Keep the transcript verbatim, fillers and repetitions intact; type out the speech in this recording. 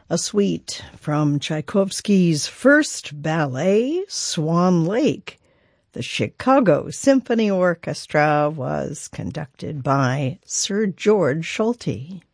A suite from Tchaikovsky's first ballet, Swan Lake. The Chicago Symphony Orchestra was conducted by Sir George Solti.